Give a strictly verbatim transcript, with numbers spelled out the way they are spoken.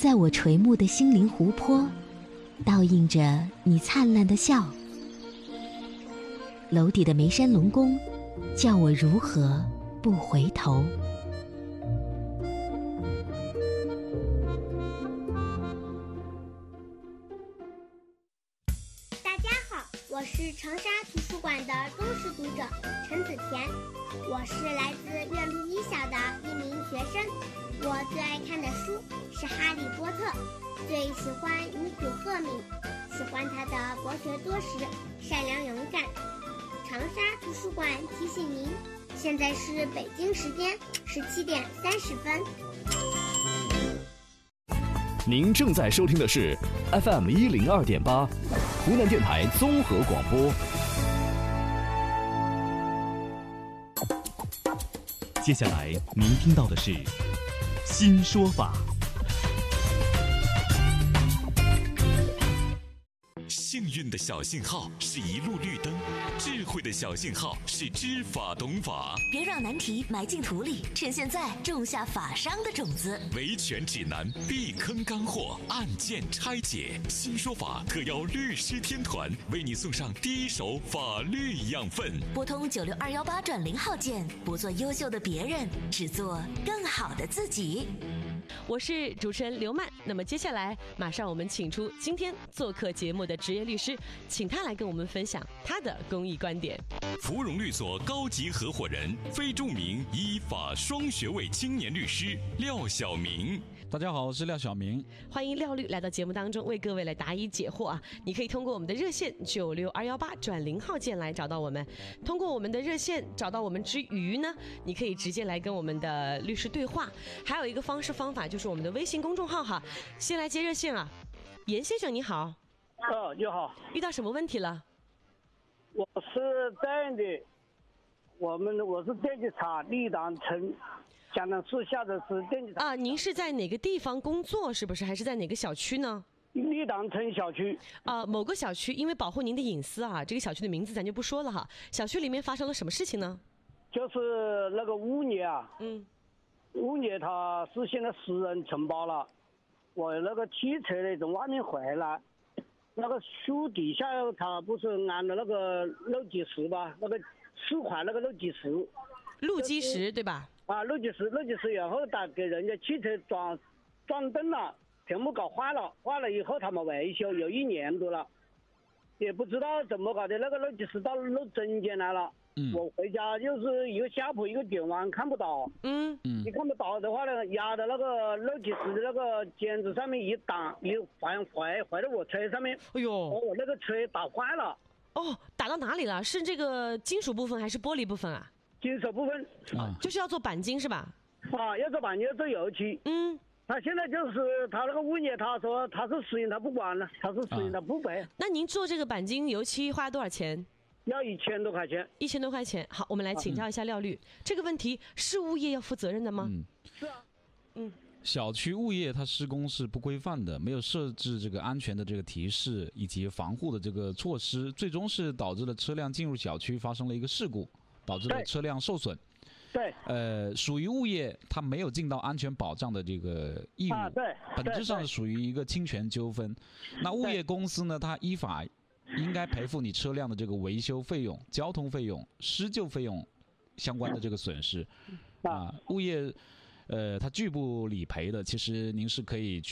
在我垂暮的心灵湖泊，倒映着你灿烂的笑。楼底的眉山龙宫，叫我如何不回头。 大家好，我是长沙图书馆的忠实读者陈子田，我是来自院路一小的一名学生。我最爱看的书是《哈利波特》，最喜欢女主赫敏，喜欢她的博学多识、善良勇敢。长沙图书馆提醒您，现在是北京时间十七点三十分。 您正在收听的是 F M 一零二点八，湖南电台综合广播。接下来您听到的是新说法。 幸运的小信号是一路绿灯，智慧的小信号是知法懂法。 别让难题埋进土里，趁现在种下法商的种子。 维权指南，避坑干货，案件拆解。新说法特邀律师天团为你送上第一手法律养分。 拨通九六二幺八转零号键，不做优秀的别人，只做更好的自己。 我是主持人刘曼，那么接下来马上我们请出今天做客节目的职业律师，请他来跟我们分享他的公益观点。 芙蓉律所高级合伙人，非著名依法双学位青年律师廖晓明。 大家好，我是廖晓明， 欢迎廖律来到节目当中，为各位来答疑解惑啊！你可以通过我们的热线九六二幺八转零号键来找到我们，通过我们的热线找到我们之余呢，你可以直接来跟我们的律师对话。还有一个方式方法就是我们的微信公众号哈，先来接热线啊，严先生你好。 哦，你好。 遇到什么问题了？ 我是这样的，我们我是电器厂立党城。江南市下的是电器厂啊，您是在哪个地方工作？是不是？还是在哪个小区呢？ 立党城小区啊，某个小区，因为保护您的隐私啊，这个小区的名字咱就不说了哈。小区里面发生了什么事情呢？ 就是那个物业啊， 嗯， 物业它是现在私人承包了，我那个汽车呢从外面回来，那个树底下它不是安了那个漏积石吧？那个四块那个漏积石， 路基石对吧？ 啊，漏积石，漏积石，然后他给人家汽车装装灯了，全部搞坏了，坏了以后他们维修有一年多了，也不知道怎么搞的，那个漏积石到漏中间来了。嗯，我回家就是一个下坡一个转弯看不到。嗯嗯，你看不到的话呢，压的那个漏积石的那个尖子上面一挡，一环怀怀到我车上面。 哎呦， 我那个车打坏了。 哦，打到哪里了？是这个金属部分还是玻璃部分啊？ 金属部分啊，就是要做钣金是吧？ 啊，要做钣金，要做油漆。嗯，他现在就是他那个物业，他说他是私营，他不管了，他是私营，他不赔。 啊、那您做这个钣金油漆花多少钱？ 要一千多块钱。 一千多块钱。好，我们来请教一下廖律，嗯、这个问题是物业要负责任的吗？ 嗯， 是啊。 嗯，小区物业它施工是不规范的，没有设置这个安全的这个提示以及防护的这个措施，最终是导致了车辆进入小区发生了一个事故。导致了车辆受损， 对， 呃，属于物业，它没有尽到安全保障的这个义务， 啊、对， 本质上是属于一个侵权纠纷。那物业公司呢，它依法应该赔付你车辆的这个维修费用、交通费用、施救费用相关的这个损失，啊，物业，呃，它拒不理赔的，其实您是可以